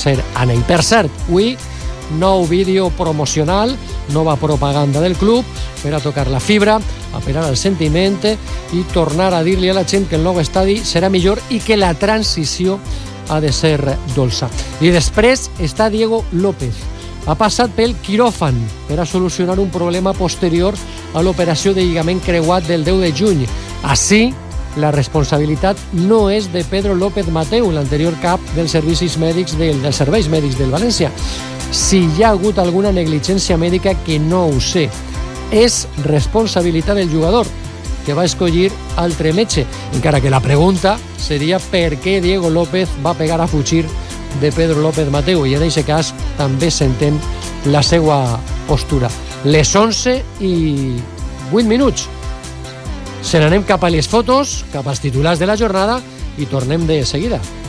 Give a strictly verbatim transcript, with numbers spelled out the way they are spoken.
ser anell. Per cert, avui nou vídeo promocional, nova propaganda del club per a tocar la fibra, apelar al sentiment i tornar a dir-li a la gent que el nou estadi serà millor i que la transició ha de ser dolça. I després està Diego López. Ha passat pel quiròfan per a solucionar un problema posterior a l'operació de lligament creuat del deu de juny. Així, la responsabilitat no és de Pedro López Mateu, l'anterior cap dels servicis mèdics del, dels serveis mèdics del València. Si hi ha hagut alguna negligència mèdica, que no ho sé, és responsabilitat del jugador, que va escollir altre metge, encara que la pregunta seria per què Diego López va pegar a fugir de Pedro López Mateu, i en aquest cas també s'entén la seva postura. Les onze i vuit minuts. Se n'anem cap a les fotos, cap als titulars de la jornada, i tornem de seguida.